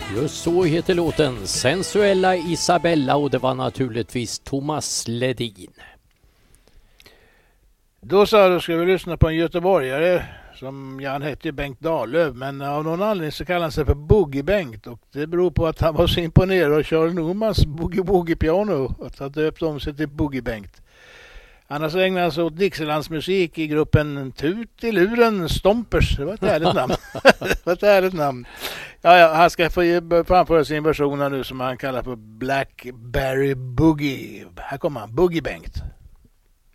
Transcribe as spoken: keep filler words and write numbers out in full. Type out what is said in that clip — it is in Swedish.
Just så heter låten, Sensuella Isabella, och det var naturligtvis Thomas Ledin. Då sa du, ska vi lyssna på en göteborgare som han hette Bengt Dahlöf, men av någon anledning så kallar han sig för Boogie Bengt, och det beror på att han var så imponerad av Charlie Normans Boogie Boogie piano att han döpte om sig till Boogie Bengt. Annars ägnar han sig åt Dixielandsmusik i gruppen Tut i luren Stompers. Det var ett härligt namn. Det var ett härligt namn. Ja, ja, han ska få framföra sin version nu som han kallar för Blackberry Boogie. Här kommer han, Boogie Bengt.